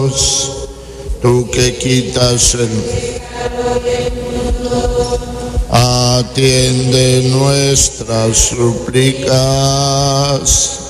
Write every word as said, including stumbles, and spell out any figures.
Dios, tú que quitas el... Atiende nuestras súplicas.